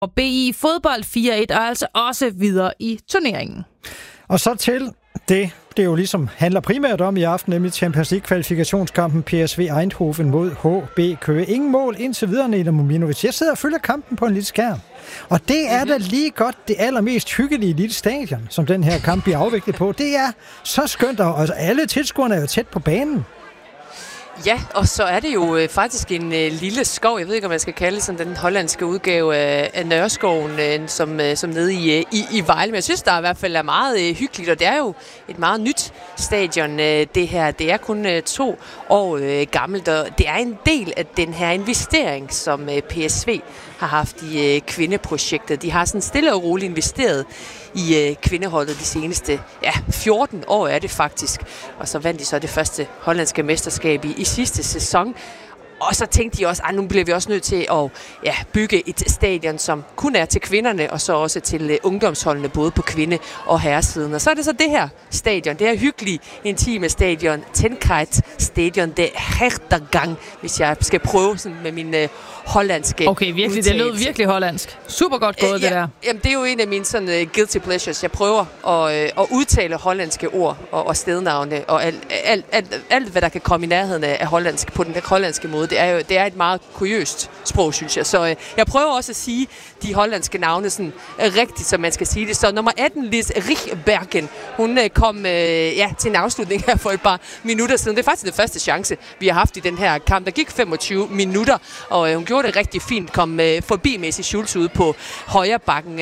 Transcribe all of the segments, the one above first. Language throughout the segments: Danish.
Og BI fodbold 4-1 og altså også videre i turneringen. Og så til det jo ligesom handler primært om i aften, nemlig Champions League-kvalifikationskampen PSV Eindhoven mod HB Køge. Ingen mål indtil videre, Neda Muminovic. Jeg sidder og følger kampen på en lille skærm. Og det er da lige godt det allermest hyggelige lille stadion, som den her kamp bliver afviklet på. Det er så skønt, og alle tilskuerne er jo tæt på banen. Ja, og så er det jo faktisk en lille skov. Jeg ved ikke, om man skal kalde det sådan den hollandske udgave af Nørreskoven, som nede i Vejle. Men jeg synes, der i hvert fald er meget hyggeligt, og det er jo et meget nyt stadion, det her. Det er kun 2 år gammelt, og det er en del af den her investering, som PSV har haft i kvindeprojektet. De har sådan stille og roligt investeret i kvindeholdet de seneste 14 år er det faktisk. Og så vandt de så det første hollandske mesterskab i sidste sæson. Og så tænkte de også, at nu bliver vi også nødt til at bygge et stadion, som kun er til kvinderne, og så også til ungdomsholdene, både på kvinde- og herresiden. Og så er det så det her stadion, det her hyggelige, intime stadion, Tenkite Stadion de Hertergang, hvis jeg skal prøve sådan med min hollandske Okay, virkelig, udtalelse. det lød virkelig hollandsk. Super godt gået, det der. Jamen, det er jo en af mine sådan guilty pleasures. Jeg prøver at udtale hollandske ord og stednavne, og alt, hvad der kan komme i nærheden af hollandsk på den hollandske måde. Det er et meget kuriøst sprog, synes jeg. Så jeg prøver også at sige de hollandske navne sådan rigtigt, som man skal sige det. Så nummer 18, Lis Richbergen, hun kom til en afslutning her for et par minutter siden. Det er faktisk den første chance, vi har haft i den her kamp. Der gik 25 minutter, og hun gjorde det rigtig fint. Kom forbi Messi Schulz ude på højre bakken,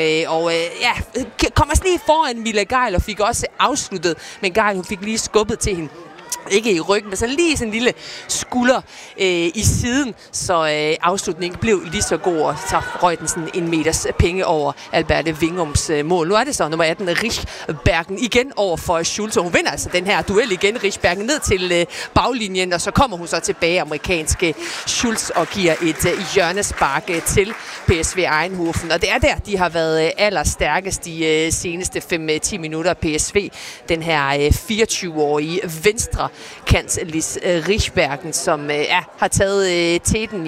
kom også lige foran Mille Geil og fik også afsluttet. Men Geil, hun fik lige skubbet til hende. Ikke i ryggen, men så lige sådan en lille skulder i siden, så afslutningen blev lige så god, og så røg den sådan 1 meters penge over Alberte Wingums mål. Nu er det så nummer 18, Richbergen, igen over for Schulz, og hun vinder altså den her duel igen, Richbergen ned til baglinjen, og så kommer hun så tilbage, amerikanske Schulz, og giver et hjørnespark til PSV Eindhoven, og det er der, de har været allerstærkest de seneste 5-10 minutter. PSV, den her 24-årige venstre kant Lis Richbergen, som har taget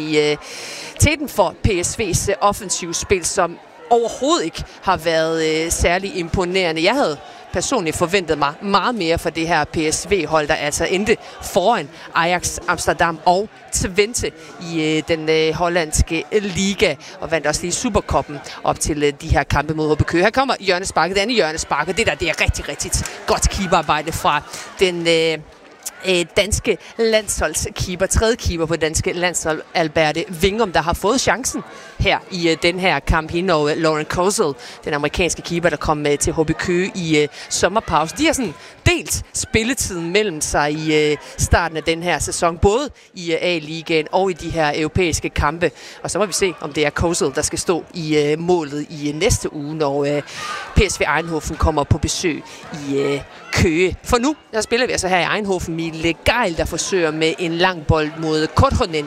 teten for PSV's offensivspil, som overhovedet ikke har været særlig imponerende. Jeg havde personligt forventet mig meget mere for det her PSV-hold, der altså endte foran Ajax Amsterdam og Twente i den hollandske liga, og vandt også lige Supercuppen op til de her kampe mod HB Køge. Her kommer hjørnesparket, det andet hjørnesparket. Det er rigtig, rigtig godt keeperarbejde fra den danske landsholdskeeper, tredje keeper på danske landshold, Alberte Wingum, der har fået chancen her i den her kamp. Hende og Lauren Kozel, den amerikanske keeper, der kom til HB Køge i sommerpause. De har sådan delt spilletiden mellem sig i starten af den her sæson, både i A-ligaen og i de her europæiske kampe. Og så må vi se, om det er Kozel, der skal stå i målet i næste uge, når PSV Eindhoven kommer på besøg i Køge. For nu, der spiller vi altså her i Eindhoven. Mille Geil, der forsøger med en lang bold mod Korhonen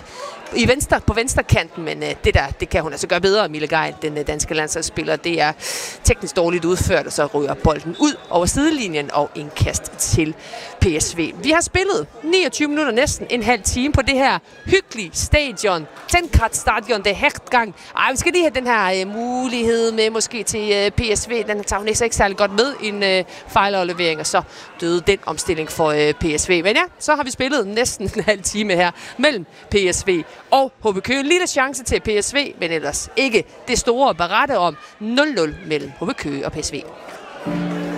på venstre kanten, men det kan hun altså gøre bedre. Mille Geil, den danske landsholdsspiller, det er teknisk dårligt udført, og så ryger bolden ud over sidelinjen og indkast til PSV. Vi har spillet 29 minutter, næsten en halv time på det her hyggelige stadion. Tenkite Stadion de Hertgang. Vi skal lige have den her mulighed med måske til PSV. Den tager hun ikke særlig godt med, en fejlaflevering, og så døde den omstilling for PSV. Men ja, så har vi spillet næsten en halv time her mellem PSV og HB Køge. En lille chance til PSV, men ellers ikke det store at berette om. 0-0 mellem HB Køge og PSV.